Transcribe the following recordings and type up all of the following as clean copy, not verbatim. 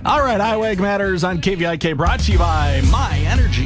All right, Highway Matters on KVIK, brought to you by My Energy.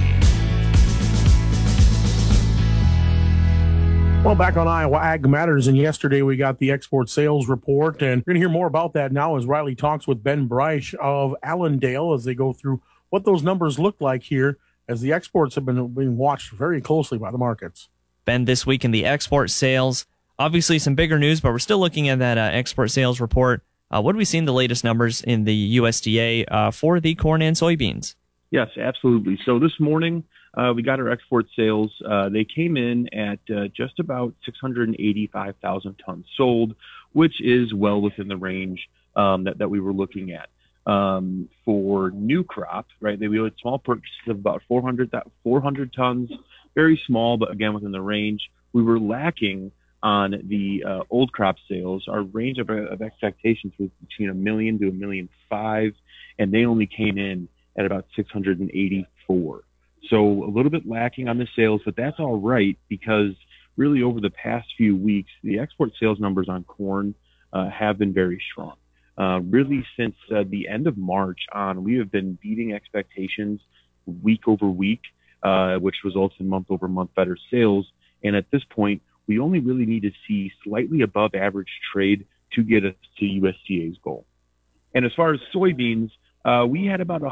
Well, back on Iowa Ag Matters, and yesterday we got the export sales report, and we're going to hear more about that now as Riley talks with Ben Breisch of Allendale as they go through what those numbers look like here as the exports have been being watched very closely by the markets. Ben, this week in the export sales, obviously some bigger news, but we're still looking at that export sales report. What have we seen the latest numbers in the USDA for the corn and soybeans? Yes, absolutely. So this morning, we got our export sales. They came in at just about 685,000 tons sold, which is well within the range that we were looking at. For new crop, right, we had small purchases of about 400 tons, very small, but again within the range. We were lacking on the old crop sales. Our range of expectations was between 1 million to 1.5 million, and they only came in at about 684. So a little bit lacking on the sales, but that's all right because really over the past few weeks, the export sales numbers on corn have been very strong. Really since the end of March on, we have been beating expectations week over week, which results in month over month better sales. And at this point, we only really need to see slightly above average trade to get us to USDA's goal. And as far as soybeans, we had about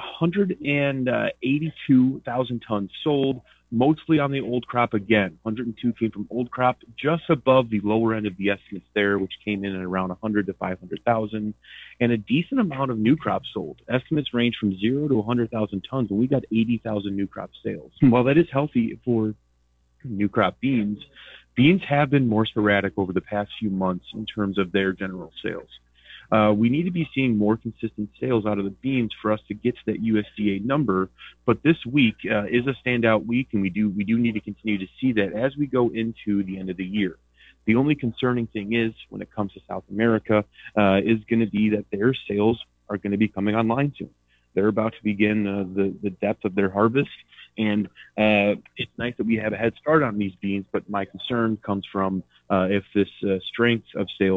182,000 tons sold, mostly on the old crop again. 102 came from old crop, just above the lower end of the estimates there, which came in at around 100 to 500,000, and a decent amount of new crop sold. Estimates range from 0 to 100,000 tons, and we got 80,000 new crop sales. While that is healthy for new crop beans, beans have been more sporadic over the past few months in terms of their general sales. We need to be seeing more consistent sales out of the beans for us to get to that USDA number. But this week is a standout week, and we do need to continue to see that as we go into the end of the year. The only concerning thing is when it comes to South America is going to be that their sales are going to be coming online soon. They're about to begin the depth of their harvest, and it's nice that we have a head start on these beans, but my concern comes from if this strength of sales